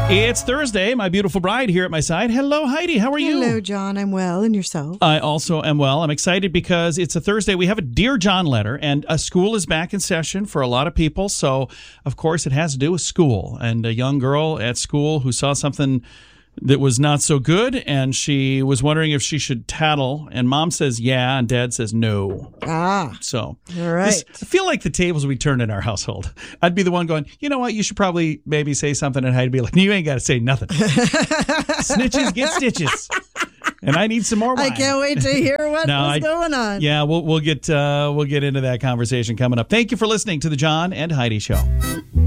It's Thursday. My beautiful bride here at my side. Hello, Heidi. How are you? Hello, John. I'm well. And yourself? I also am well. I'm excited because it's a Thursday. We have a Dear John letter, and school is back in session for a lot of people. So, of course, it has to do with school. And a young girl at school who saw something that was not so good, and she was wondering if she should tattle. And Mom says yeah, and Dad says no. So, all right. I feel like the tables would be turned in our household. I'd be the one going, you know what, you should probably maybe say something, and I'd be like, you ain't got to say nothing. Snitches get stitches. And I need some more wine. I can't wait to hear what's going on. Yeah, we'll get into that conversation coming up. Thank you for listening to the John and Heidi Show.